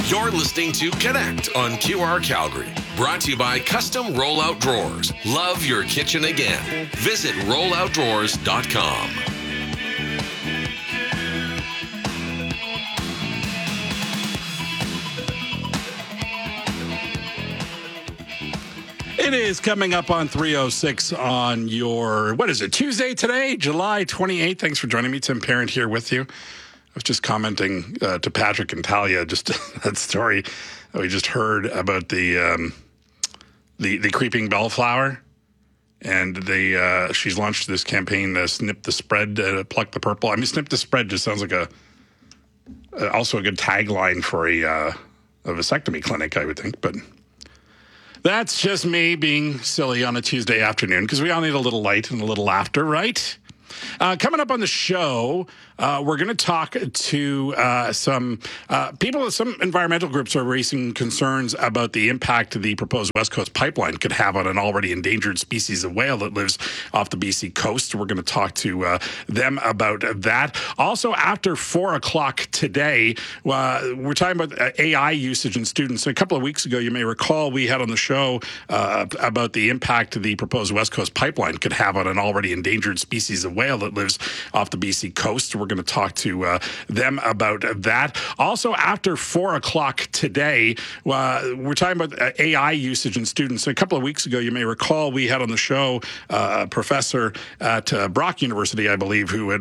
You're listening to Connect on QR Calgary. Brought to you by Custom Rollout Drawers. Love your kitchen again. Visit rolloutdrawers.com. It is coming up on 3:06 on your, Tuesday today, July 28th. Thanks for joining me. Tim Parent here with you. I was just commenting to Patrick and Talia, just that story that we just heard about the creeping bellflower. And she's launched this campaign, Snip the Spread, Pluck the Purple. I mean, Snip the Spread just sounds like also a good tagline for a vasectomy clinic, I would think, but... That's just me being silly on a Tuesday afternoon because we all need a little light and a little laughter, right? Coming up on the show, we're going to talk to some people, some environmental groups are raising concerns about the impact the proposed West Coast pipeline could have on an already endangered species of whale that lives off the BC coast. We're going to talk to them about that. Also, after 4 o'clock today, we're talking about AI usage in students. A couple of weeks ago, you may recall, we had on the show about the impact the proposed West Coast pipeline could have on an already endangered species of whale that lives off the BC coast. We're going to talk to them about that. Also, after 4 o'clock today, we're talking about AI usage in students. A couple of weeks ago, you may recall, we had on the show a professor at Brock University, I believe, who had